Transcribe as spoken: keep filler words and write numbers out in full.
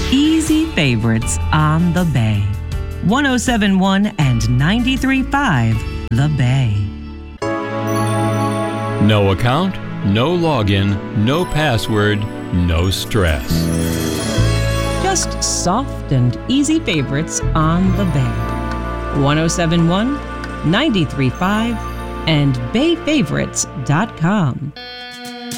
Easy Favorites on the Bay. one oh seven point one and ninety-three point five The Bay. No account, no login, no password, no stress. Just soft and easy favorites on the Bay. one oh seven point one, ninety-three point five, and bay favorites dot com.